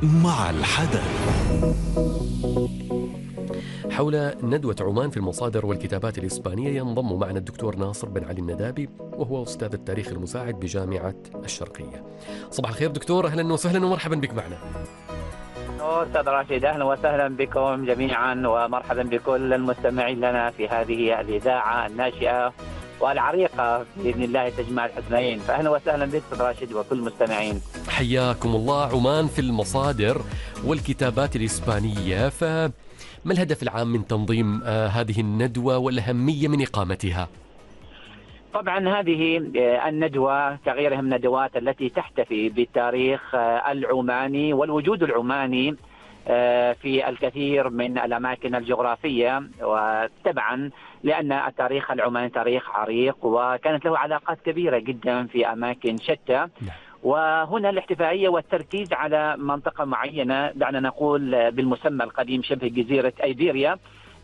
مع الحدث. حول ندوة عمان في المصادر والكتابات الإسبانية ينضم معنا الدكتور ناصر بن علي الندابي، وهو أستاذ التاريخ المساعد بجامعة الشرقية. صباح الخير دكتور، أهلا وسهلا ومرحبا بك معنا. أستاذ راشد، أهلا وسهلا بكم جميعا ومرحبا بكل المستمعين لنا في هذه الإذاعة الناشئة والعريقة بإذن الله تجمع الحسنين. فأهلا وسهلا بك أستاذ راشد وكل المستمعين. حياكم الله. عمان في المصادر والكتابات الإسبانية، فما الهدف العام من تنظيم هذه الندوة والأهمية من إقامتها؟ طبعا هذه الندوة كغيرها من الندوات التي تحتفي بالتاريخ العماني والوجود العماني في الكثير من الأماكن الجغرافية، وتبعا لأن التاريخ العماني تاريخ عريق وكانت له علاقات كبيرة جدا في أماكن شتى. وهنا الاحتفائية والتركيز على منطقة معينة، دعنا نقول بالمسمى القديم شبه جزيرة أيبيريا،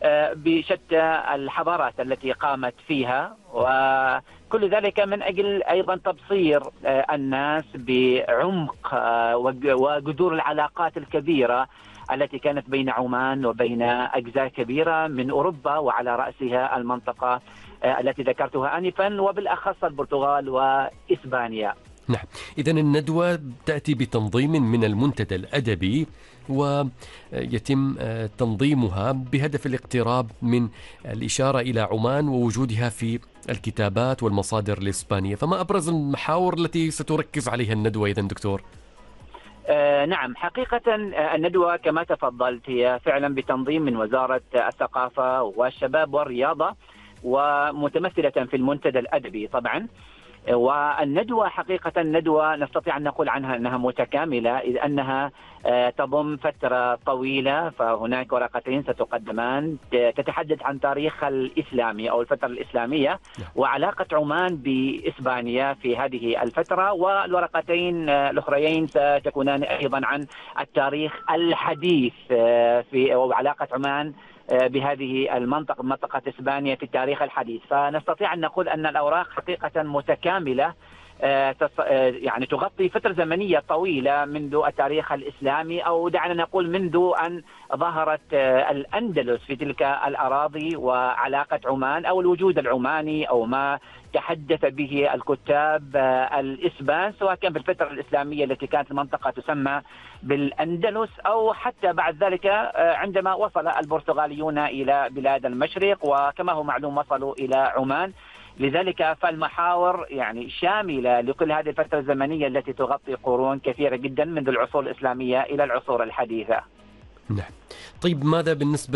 بشتى الحضارات التي قامت فيها، وكل ذلك من أجل أيضا تبصير الناس بعمق وجذور العلاقات الكبيرة التي كانت بين عمان وبين أجزاء كبيرة من أوروبا، وعلى رأسها المنطقة التي ذكرتها آنفا وبالأخص البرتغال وإسبانيا. نعم، إذن الندوة تأتي بتنظيم من المنتدى الأدبي، ويتم تنظيمها بهدف الاقتراب من الإشارة إلى عمان ووجودها في الكتابات والمصادر الإسبانية. فما أبرز المحاور التي ستركز عليها الندوة إذن دكتور؟ نعم، حقيقة الندوة كما تفضلت هي فعلا بتنظيم من وزارة الثقافة والشباب والرياضة، ومتمثلة في المنتدى الأدبي طبعا. والندوة حقيقة ندوة نستطيع أن نقول عنها أنها متكاملة، إذ أنها تضم فترة طويلة. فهناك ورقتين ستقدمان تتحدث عن تاريخ الإسلامي أو الفترة الإسلامية وعلاقة عمان بإسبانيا في هذه الفترة، والورقتين الأخريين ستكونان أيضا عن التاريخ الحديث في وعلاقة عمان بهذه المنطقة، منطقة إسبانيا في التاريخ الحديث. فنستطيع أن نقول أن الأوراق حقيقة متكاملة، يعني تغطي فترة زمنية طويلة منذ التاريخ الإسلامي، أو دعنا نقول منذ أن ظهرت الأندلس في تلك الأراضي وعلاقة عمان أو الوجود العماني أو ما تحدث به الكتاب الإسبان، سواء كان في الفترة الإسلامية التي كانت المنطقة تسمى بالأندلس، أو حتى بعد ذلك عندما وصل البرتغاليون إلى بلاد المشرق، وكما هو معلوم وصلوا إلى عمان. لذلك فالمحاور يعني شاملة لكل هذه الفترة الزمنية التي تغطي قرون كثيرة جدا منذ العصور الإسلامية إلى العصور الحديثة. نعم. طيب، ماذا بالنسبة